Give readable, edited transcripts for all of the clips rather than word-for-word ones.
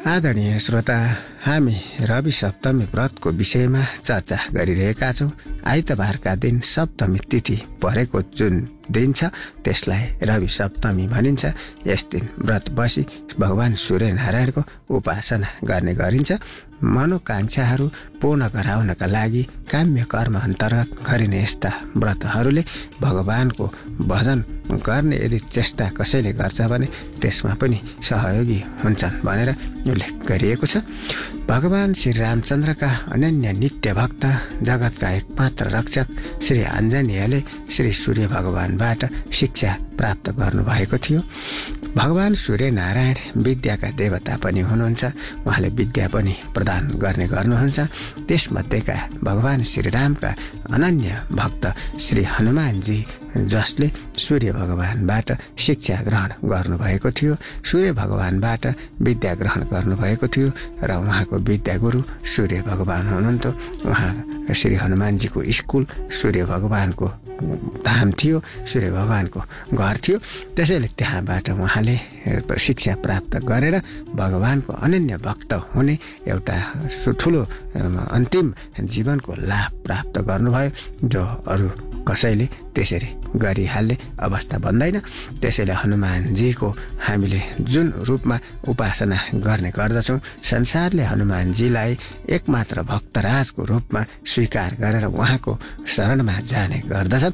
आदरणीय श्रोता, हामी रवि सप्तमी व्रतको विषयमा चर्चा गरिरहेका छौँ। आइतबारका दिन सप्तमी तिथि परेको जुन दिन छ त्यसलाई रवि सप्तमी भनिन्छ। यस दिन व्रत बसी भगवान सूर्यनारायणको उपासना गर्ने गरिन्छ। मनोकांक्षाहरू पूर्ण गराउनका लागि काम्य कर्म अन्तर्गत गरिने यस्ता व्रतहरूले भगवानको भजन गर्ने यदि चेष्टा कसैले गर्छ भने त्यसमा पनि सहयोगी हुन्छन् भनेर उल्लेख गरिएको छ। भगवान श्री रामचन्द्रका अनन्य नित्य भक्त जगतका एकमात्र रक्षक श्री आञ्जनेयले श्री सूर्य भगवानबाट शिक्षा प्राप्त गर्नुभएको थियो। भगवान सूर्यनारायण विद्याका देवता पनि हुनुहुन्छ। उहाँले विद्या पनि प्रदान गर्ने गर्नुहुन्छ। त्यसमध्येका भगवान श्रीरामका अनन्य भक्त श्री हनुमानजी जसले सूर्य भगवानबाट शिक्षा ग्रहण गर्नुभएको थियो, सूर्य भगवानबाट विद्या ग्रहण गर्नुभएको थियो र उहाँको विद्या गुरु सूर्य भगवान हुनुहुन्थ्यो। उहाँ श्री हनुमानजीको स्कुल सूर्य भगवानको धाम थियो, सूर्य भगवानको घर थियो। त्यसैले त्यहाँबाट उहाँले शिक्षा प्राप्त गरेर भगवानको अनन्य भक्त हुने एउटा ठुलो अन्तिम जीवनको लाभ प्राप्त गर्नुभयो, जो अरू कसैले त्यसरी गरिहाल्ने अवस्था बन्दैन। त्यसैले हनुमानजीको हामीले जुन रूपमा उपासना गर्ने गर्दछौँ, संसारले हनुमानजीलाई एकमात्र भक्तराजको रूपमा स्वीकार गरेर उहाँको शरणमा जाने गर्दछन्।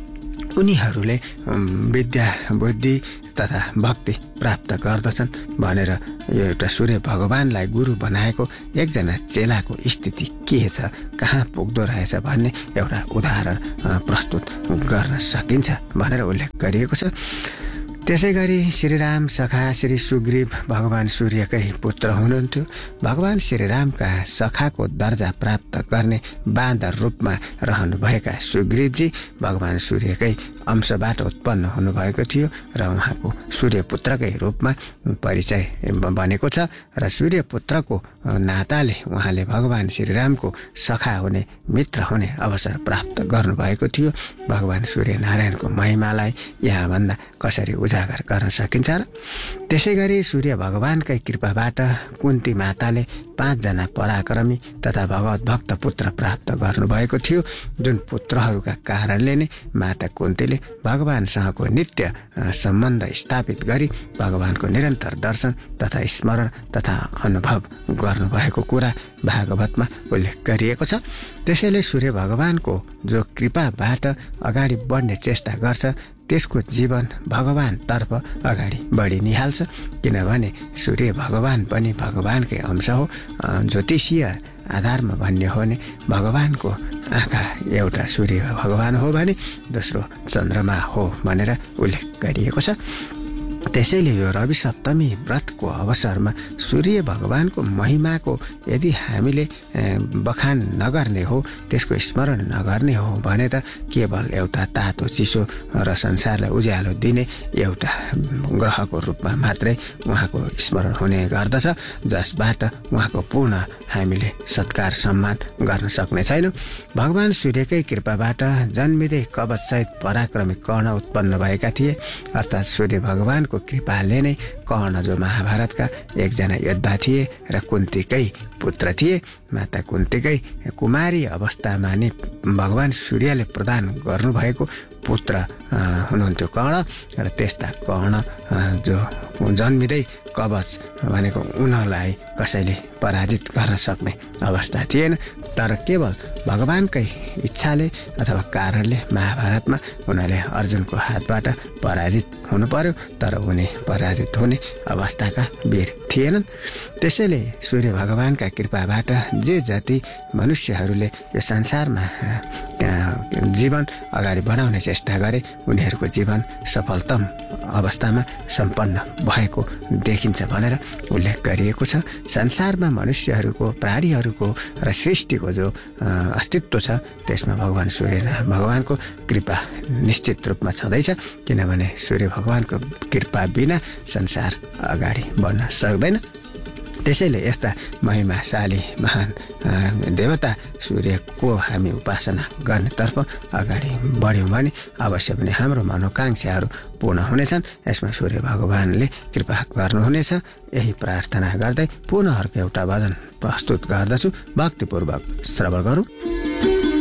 उनीहरूले विद्या बुद्धि तथा भक्ति प्राप्त गर्दछन् भनेर यो एउटा सूर्य भगवानलाई गुरु बनाएको एकजना चेलाको स्थिति के छ, कहाँ पुग्दो रहेछ भन्ने एउटा उदाहरण प्रस्तुत गर्न सकिन्छ भनेर उल्लेख गरिएको छ। त्यसै गरी श्रीराम सखा श्री सुग्रीव भगवान सूर्यकै पुत्र हुनुहुन्थ्यो। भगवान श्रीरामका सखाको दर्जा प्राप्त गर्ने बाँदर रूपमा रहनुभएका सुग्रीवजी भगवान सूर्यकै अंशबाट उत्पन्न हुनुभएको थियो र उहाँको सूर्यपुत्रकै रूपमा परिचय बनेको छ र सूर्यपुत्रको नाताले उहाँले भगवान श्रीरामको सखा हुने, मित्र हुने अवसर प्राप्त गर्नुभएको थियो। भगवान सूर्यनारायणको महिमालाई यहाँभन्दा कसरी उजागर गर्न सकिन्छ र? त्यसै गरी सूर्य भगवानकै कृपाबाट कुन्ती माताले 5 जना पराक्रमी तथा भगवत भक्त पुत्र प्राप्त गर्नुभएको थियो, जुन पुत्रहरूका कारणले नै माता कुन्तीले भगवानसँगको नित्य सम्बन्ध स्थापित गरी भगवानको निरन्तर दर्शन तथा स्मरण तथा अनुभव गर्नुभएको कुरा भागवतमा उल्लेख गरिएको छ। त्यसैले सूर्य भगवानको जो कृपाबाट अगाडि बढ्ने चेष्टा गर्छ त्यसको जीवन भगवानतर्फ अगाडि बढी निहाल्छ, किनभने सूर्य भगवान पनि भगवानकै अंश हो। ज्योतिषीय आधारमा भन्ने हो भने भगवानको आँखा एउटा सूर्य भगवान हो भने दोस्रो चन्द्रमा हो भनेर उल्लेख गरिएको छ। त्यसैले यो रवि सप्तमी व्रतको अवसरमा सूर्य भगवानको महिमाको यदि हामीले बखान नगर्ने हो, त्यसको स्मरण नगर्ने हो भने त केवल एउटा तातो चिसो र संसारलाई उज्यालो दिने एउटा ग्रहको रूपमा मात्रै उहाँको स्मरण हुने गर्दछ, जसबाट उहाँको पूर्ण हामीले सत्कार सम्मान गर्न सक्ने छैनौँ। भगवान सूर्यकै कृपाबाट जन्मिँदै कवचसहित पराक्रमी कर्ण उत्पन्न भएका थिए। अर्थात् सूर्य भगवानको कृपाले नै कर्ण जो महाभारतका एकजना योद्धा थिए र कुन्तीकै पुत्र थिए, माता कुन्तीकै कुमारी अवस्थामा नै भगवान सूर्यले प्रदान गर्नुभएको पुत्र हुनुहुन्थ्यो कर्ण। र त्यस्ता कर्ण जो जन्मिँदै कवच भनेको उनलाई कसैले पराजित गर्न सक्ने अवस्था थिएन, तर केवल भगवानकै इच्छाले अथवा कारणले महाभारतमा उनीहरूले अर्जुनको हातबाट पराजित हुनु पर्यो, तर उनी पराजित हुने अवस्थाका वीर थिएनन्। त्यसैले सूर्य भगवानका कृपाबाट जे जति मनुष्यहरूले यो संसारमा जीवन अगाडि बढाउने चेष्टा गरे उनीहरूको जीवन सफलतम अवस्थामा सम्पन्न भएको देखिन्छ भनेर उल्लेख गरिएको छ। संसारमा मनुष्यहरूको, प्राणीहरूको र सृष्टिको जो अस्तित्व छ त्यसमा भगवान सूर्य भगवानको कृपा निश्चित रूपमा छँदैछ, किनभने सूर्य भगवानको कृपा बिना संसार अगाडि बढ्न सक्दैन। त्यसैले यस्ता महिमाशाली महान देवता सूर्यको हामी उपासना गर्नेतर्फ अगाडि बढ्यौँ भने अवश्य पनि हाम्रो मनोकांक्षाहरू पूर्ण हुनेछन्। यसमा सूर्य भगवानले कृपा गर्नुहुनेछ। यही प्रार्थना गर्दै पुनः अर्को एउटा भजन प्रस्तुत गर्दछु। भक्तिपूर्वक श्रवण गरौँ।